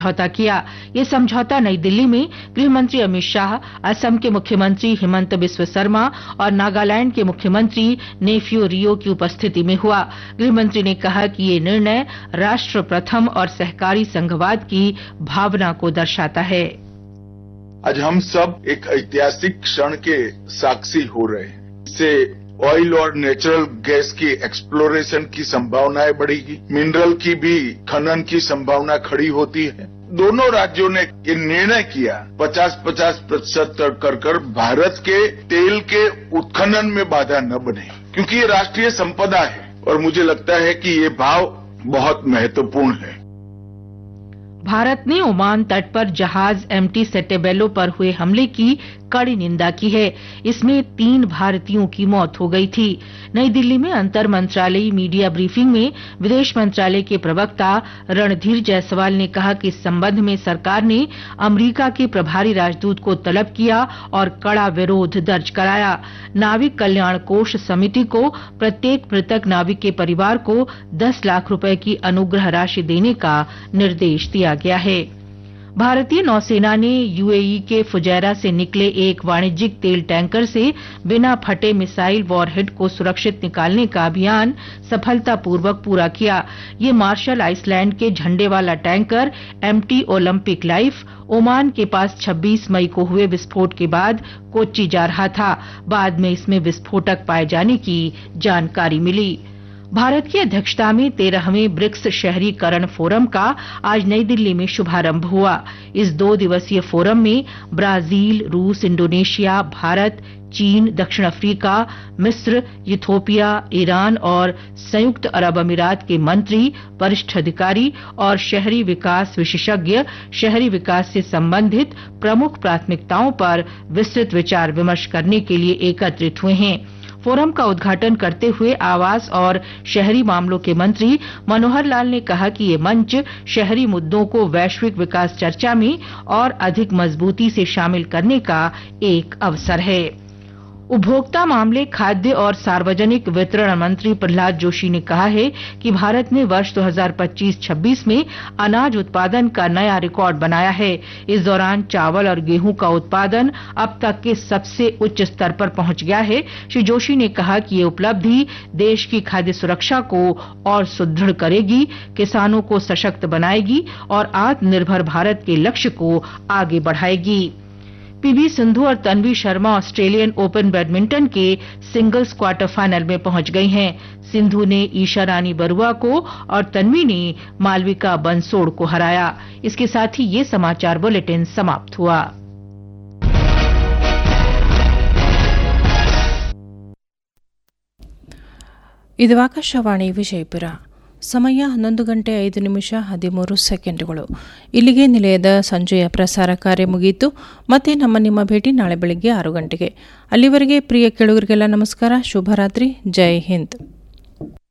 समझौता किया। ये समझौता नई दिल्ली में गृह मंत्री अमित शाह, असम के मुख्यमंत्री हिमंत बिस्व शर्मा और नागालैंड के मुख्यमंत्री नेफ्यू रियो की उपस्थिति में हुआ। गृह मंत्री ने कहा कि ये निर्णय राष्ट्र प्रथम और सहकारी संघवाद की भावना को दर्शाता है। आज हम सब एक ऐतिहासिक क्षण के साक्षी हो रहे हैं। इससे ऑयल और नेचुरल गैस की एक्सप्लोरेशन की संभावनाएं बढ़ेगी, मिनरल की भी खनन की संभावना खड़ी होती है। दोनों राज्यों ने ये निर्णय किया 50-50% कर भारत के तेल के उत्खनन में बाधा न बने, क्योंकि ये राष्ट्रीय संपदा है और मुझे लगता है कि ये भाव बहुत महत्वपूर्ण है। भारत ने ओमान तट पर जहाज एमटी सेटेबेलो पर हुए हमले की कड़ी निंदा की है। इसमें 3 भारतीयों की मौत हो गई थी। नई दिल्ली में अंतर मंत्रालयी मीडिया ब्रीफिंग में विदेश मंत्रालय के प्रवक्ता रणधीर जायसवाल ने कहा कि इस संबंध में सरकार ने अमेरिका के प्रभारी राजदूत को तलब किया और कड़ा विरोध दर्ज कराया। नाविक कल्याण कोष समिति को प्रत्येक मृतक नाविक के परिवार को 10 लाख रुपए की अनुग्रह राशि देने का निर्देश दिया गया है। भारतीय नौसेना ने यूएई के फुजैरा से निकले एक वाणिज्यिक तेल टैंकर से बिना फटे मिसाइल वॉरहेड को सुरक्षित निकालने का अभियान सफलतापूर्वक पूरा किया। ये मार्शल आइसलैंड के झंडे वाला tanker MT Olympic life Oman के पास 26 मई को हुए विस्फोट के बाद कोच्चि जा रहा था। बाद में इसमें विस्फोटक पाए जाने की जानकारी मिली। भारत की अध्यक्षता में 13वें ब्रिक्स शहरीकरण फोरम का आज नई दिल्ली में शुभारंभ हुआ। इस 2 दिवसीय फोरम में ब्राजील, रूस, इंडोनेशिया, भारत, चीन, दक्षिण अफ्रीका, मिस्र, इथोपिया, ईरान और संयुक्त अरब अमीरात के मंत्री, वरिष्ठ अधिकारी और शहरी विकास विशेषज्ञ शहरी विकास से संबंधित प्रमुख प्राथमिकताओं पर विस्तृत विचार विमर्श करने के लिए एकत्रित हुए हैं। फोरम का उद्घाटन करते हुए आवास और शहरी मामलों के मंत्री मनोहर लाल ने कहा कि ये मंच शहरी मुद्दों को वैश्विक विकास चर्चा में और अधिक मजबूती से शामिल करने का एक अवसर है। उपभोक्ता मामले, खाद्य और सार्वजनिक वितरण मंत्री प्रहलाद जोशी ने कहा है कि भारत ने वर्ष 2025-26 में अनाज उत्पादन का नया रिकॉर्ड बनाया है। इस दौरान चावल और गेहूं का उत्पादन अब तक के सबसे उच्च स्तर पर पहुंच गया है। श्री जोशी ने कहा कि ये उपलब्धि देश की खाद्य सुरक्षा को और सुदृढ़ करेगी, किसानों को सशक्त बनाएगी और आत्मनिर्भर भारत के लक्ष्य को आगे बढ़ाएगी। पीवी सिंधु और Tanvi Sharma Australian open badminton के सिंगल्स क्वार्टर फाइनल में पहुंच गई हैं। सिंधु ने ईशा रानी बरुआ को और तन्वी ने मालविका बंसोड़ को हराया। इसके साथ ही ये समाचार बुलेटिन समाप्त हुआ। ಇದು ಆಕಾಶವಾಣಿ ವಿಜಯಪುರ. ಸಮಯ 11:05:13. ಇಲ್ಲಿಗೆ ನಿಲಯದ ಸಂಜೆಯ ಪ್ರಸಾರ ಕಾರ್ಯ ಮುಗಿಯಿತು. ಮತ್ತೆ ನಿಮ್ಮ ಭೇಟಿ ನಾಳೆ ಬೆಳಗ್ಗೆ 6 ಗಂಟೆಗೆ. ಅಲ್ಲಿವರೆಗೆ ಪ್ರಿಯ ಕೇಳುಗರಿಗೆಲ್ಲ ನಮಸ್ಕಾರ, ಶುಭರಾತ್ರಿ, ಜೈ ಹಿಂದ್.